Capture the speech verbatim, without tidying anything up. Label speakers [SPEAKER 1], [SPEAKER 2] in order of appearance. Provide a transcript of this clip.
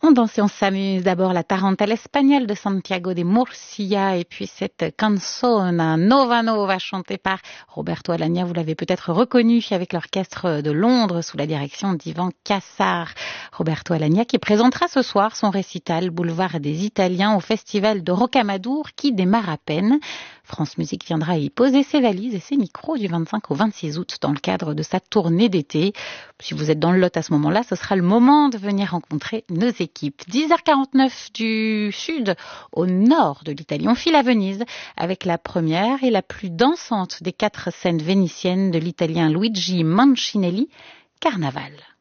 [SPEAKER 1] On danse et on s'amuse. D'abord la tarentelle espagnole de Santiago de Murcia et puis cette canzone Nova Nova chantée par Roberto Alagna. Vous l'avez peut-être reconnu avec l'orchestre de Londres sous la direction d'Ivan Cassar. Roberto Alagna qui présentera ce soir son récital Boulevard des Italiens au festival de Rocamadour qui démarre à peine. France Musique viendra y poser ses valises et ses micros du vingt-cinq au vingt-six août dans le cadre de sa tournée d'été. Si vous êtes dans le Lot à ce moment-là, ce sera le moment de venir rencontrer nos équipes. dix heures quarante-neuf du sud au nord de l'Italie. On file à Venise avec la première et la plus dansante des quatre scènes vénitiennes de l'italien Luigi Mancinelli, Carnaval.